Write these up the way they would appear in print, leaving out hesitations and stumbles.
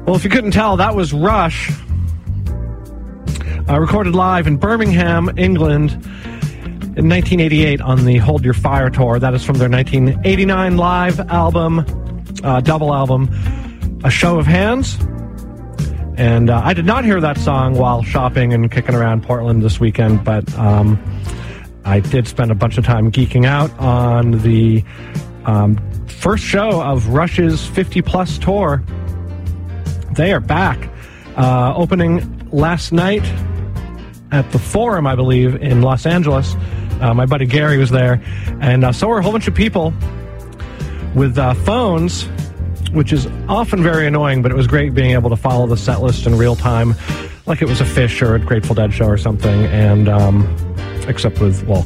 Well, if you couldn't tell, that was Rush, recorded live in Birmingham, England, in 1988 on the Hold Your Fire tour. That is from their 1989 live album, double album, A Show of Hands. And I did not hear that song while shopping and kicking around Portland this weekend, but I did spend a bunch of time geeking out on the first show of Rush's 50-plus tour. They are back, opening last night at the Forum, I believe, in Los Angeles. My buddy Gary was there, and so were a whole bunch of people with phones, which is often very annoying, but it was great being able to follow the set list in real time, like it was a Phish or a Grateful Dead show or something, and except with, well,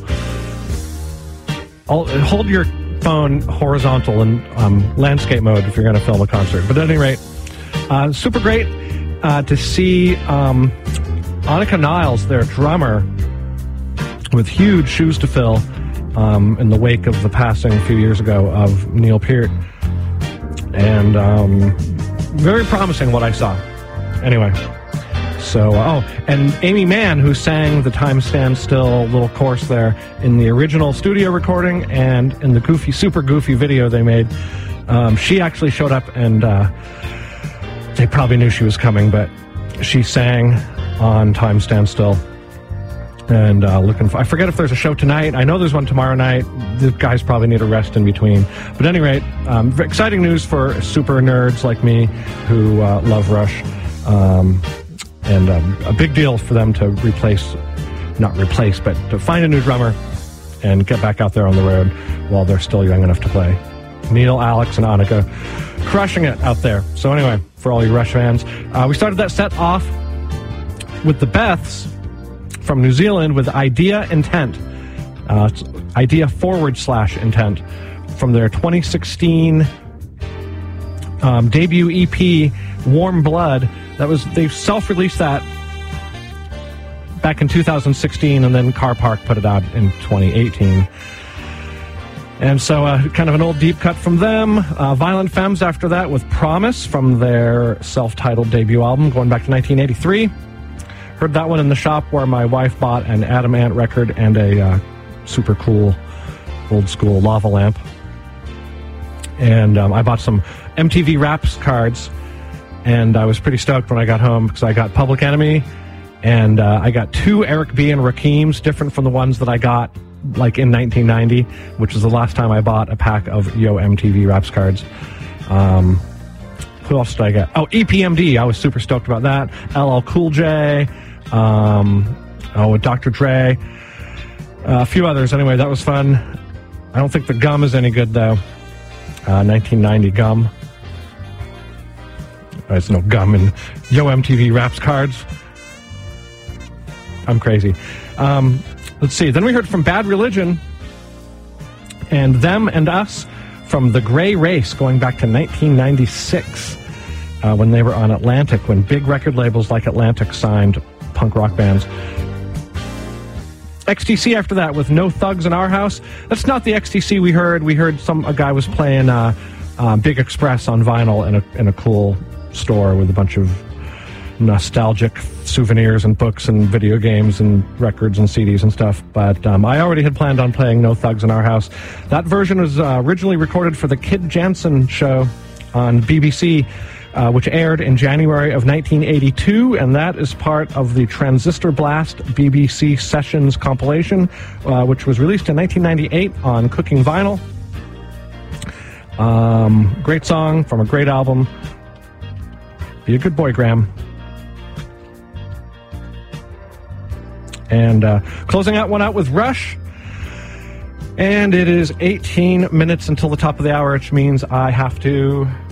hold your phone horizontal in landscape mode if you're going to film a concert. But at any rate, super great to see Annika Niles, their drummer, with huge shoes to fill in the wake of the passing a few years ago of Neil Peart. And very promising what I saw. Anyway, so, and Amy Mann, who sang the Time Stands Still little chorus there in the original studio recording and in the super goofy video they made, she actually showed up, and they probably knew she was coming, but she sang on Time Stands Still. And I forget if there's a show tonight. I know there's one tomorrow night. The guys probably need a rest in between. But at any rate, exciting news for super nerds like me who love Rush. And a big deal for them to to find a new drummer and get back out there on the road while they're still young enough to play. Neil, Alex, and Annika crushing it out there. So anyway, for all you Rush fans, we started that set off with the Beths from New Zealand with Idea Intent. Idea /Intent from their 2016 debut EP, Warm Blood. They self-released that back in 2016, and then Car Park put it out in 2018. And so kind of an old deep cut from them. Violent Femmes after that with Promise from their self-titled debut album going back to 1983. Heard that one in the shop where my wife bought an Adam Ant record and a super cool old school lava lamp. And I bought some MTV Raps cards, and I was pretty stoked when I got home because I got Public Enemy, and I got 2 Eric B. and Rakims, different from the ones that I got like in 1990, which is the last time I bought a pack of Yo MTV Raps cards. Who else did I get? Oh, EPMD. I was super stoked about that. LL Cool J. Dr. Dre. A few others. Anyway, that was fun. I don't think the gum is any good, though. 1990 gum. There's no gum in Yo MTV Raps cards. I'm crazy. Let's see. Then we heard from Bad Religion and Them and Us from The Gray Race going back to 1996 when they were on Atlantic, when big record labels like Atlantic signed punk rock bands. XTC after that with No Thugs in Our House. That's not the XTC we heard. We heard a guy was playing Big Express on vinyl in a cool store with a bunch of nostalgic souvenirs and books and video games and records and CDs and stuff. But I already had planned on playing No Thugs in Our House. That version was originally recorded for the Kid Jansen show on BBC, which aired in January of 1982, and that is part of the Transistor Blast BBC Sessions compilation, which was released in 1998 on Cooking Vinyl. Great song from a great album. Be a good boy, Graham. And closing out one out with Rush. And it is 18 minutes until the top of the hour, which means I have to